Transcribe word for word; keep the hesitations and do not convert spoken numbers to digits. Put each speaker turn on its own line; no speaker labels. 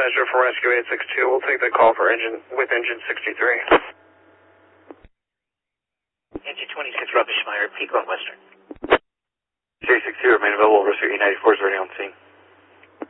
measure for rescue eight six two. We'll take the call for engine with engine sixty-three.
Engine twenty-six, Rubbish Meyer, Peak on Western.
J six two, remain available, Rescue eight ninety-four is ready on scene.